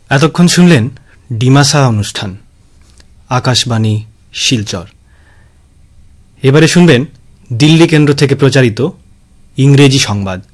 এতক্ষণ শুনলেন ডিমাসা অনুষ্ঠান, আকাশবাণী শিলচর। এবারে শুনবেন দিল্লি কেন্দ্র থেকে প্রচারিত ইংরেজি সংবাদ।